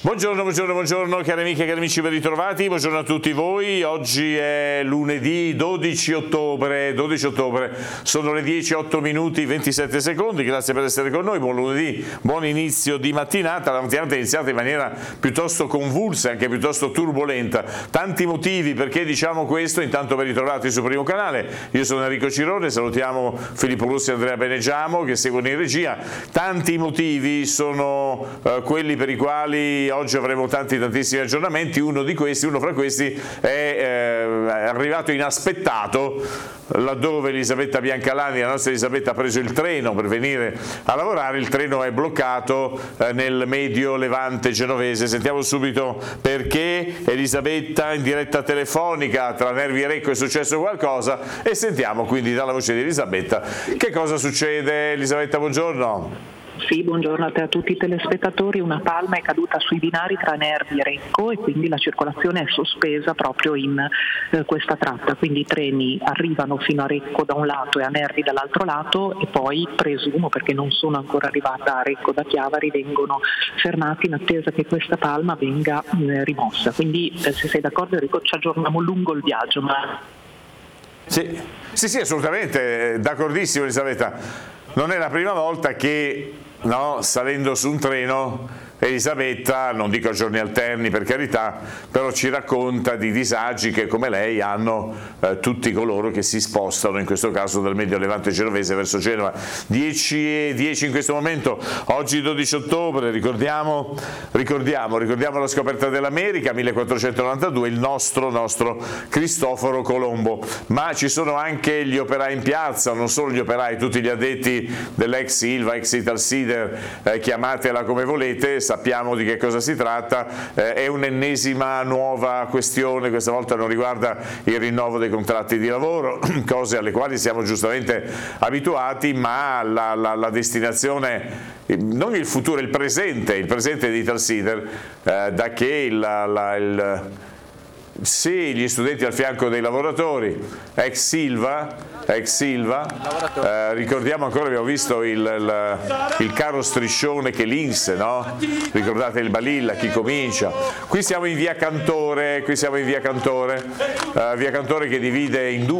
Buongiorno, buongiorno, buongiorno cari amiche e cari amici, ben ritrovati, buongiorno a tutti voi. Oggi è lunedì 12 ottobre, sono le 10:08 minuti 27 secondi, grazie per essere con noi, buon lunedì, buon inizio di mattinata. La mattinata è iniziata in maniera piuttosto convulsa, anche piuttosto turbolenta, tanti motivi perché diciamo questo. Intanto ben ritrovati sul primo canale, io sono Enrico Cirone, salutiamo Filippo Russi e Andrea Benegiamo che seguono in regia. Tanti motivi sono quelli per i quali oggi avremo tantissimi aggiornamenti. Uno fra questi è arrivato inaspettato, laddove Elisabetta Biancalani, la nostra Elisabetta, ha preso il treno per venire a lavorare. Il treno è bloccato nel medio levante genovese. Sentiamo subito perché. Elisabetta in diretta telefonica, tra Nervi e Recco è successo qualcosa e sentiamo quindi dalla voce di Elisabetta che cosa succede. Elisabetta, buongiorno. Sì, buongiorno a te, a tutti i telespettatori. Una palma è caduta sui binari tra Nervi e Recco e quindi la circolazione è sospesa proprio in questa tratta, quindi i treni arrivano fino a Recco da un lato e a Nervi dall'altro lato e poi, presumo, perché non sono ancora arrivata a Recco da Chiavari, vengono fermati in attesa che questa palma venga rimossa. Quindi se sei d'accordo, Enrico, ci aggiorniamo lungo il viaggio. Sì, assolutamente, d'accordissimo Elisabetta. Non è la prima volta che salendo su un treno Elisabetta, non dico a giorni alterni per carità, però ci racconta di disagi che come lei hanno tutti coloro che si spostano, in questo caso dal medio levante genovese verso Genova. 10:10 in questo momento, oggi 12 ottobre, ricordiamo la scoperta dell'America, 1492, il nostro Cristoforo Colombo. Ma ci sono anche gli operai in piazza, non solo gli operai, tutti gli addetti dell'ex Ilva, ex Italsider, chiamatela come volete. Sappiamo di che cosa si tratta, è un'ennesima nuova questione, questa volta non riguarda il rinnovo dei contratti di lavoro, cose alle quali siamo giustamente abituati, ma la destinazione, non il futuro, il presente di Italsider, da che gli studenti al fianco dei lavoratori, ex Silva, ricordiamo ancora, abbiamo visto il caro striscione che linse, no? Ricordate il Balilla, chi comincia? Qui siamo in via Cantore, via Cantore che divide in due